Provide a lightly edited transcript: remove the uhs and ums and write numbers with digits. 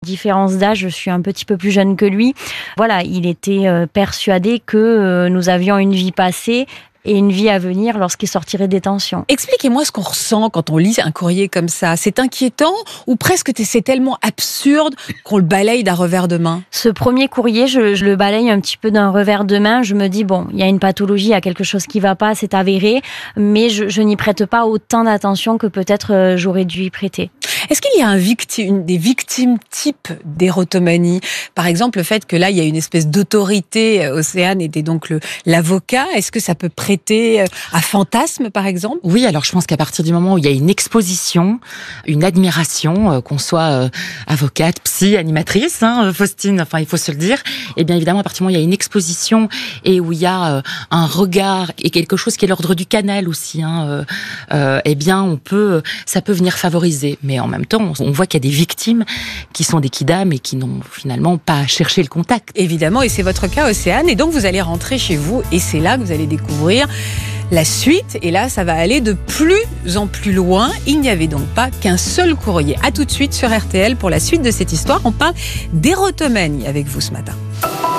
Différence d'âge, je suis un petit peu plus jeune que lui. Voilà, il était persuadé que nous avions une vie passée et une vie à venir lorsqu'il sortirait de détention. Expliquez-moi ce qu'on ressent quand on lit un courrier comme ça. C'est inquiétant ou presque c'est tellement absurde qu'on le balaye d'un revers de main? Ce premier courrier, je le balaye un petit peu d'un revers de main. Je me dis, bon, il y a une pathologie, il y a quelque chose qui ne va pas, c'est avéré, mais je n'y prête pas autant d'attention que peut-être j'aurais dû y prêter. Est-ce qu'il y a des victimes types d'érotomanie? Par exemple, le fait que là, il y a une espèce d'autorité, Océane était donc l'avocat, est-ce que ça peut prêter à fantasme, par exemple? Oui, alors je pense qu'à partir du moment où il y a une exposition, une admiration, qu'on soit avocate, psy, animatrice, Faustine, enfin il faut se le dire, et bien évidemment à partir du moment où il y a une exposition et où il y a un regard et quelque chose qui est l'ordre du canal aussi, eh bien ça peut venir favoriser. Mais en même temps, on voit qu'il y a des victimes qui sont des kidams et qui n'ont finalement pas cherché le contact. Évidemment, et c'est votre cas, Océane, et donc vous allez rentrer chez vous et c'est là que vous allez découvrir la suite, et là ça va aller de plus en plus loin. Il n'y avait donc pas qu'un seul courrier. À tout de suite sur RTL pour la suite de cette histoire. On parle d'érotomanie avec vous ce matin.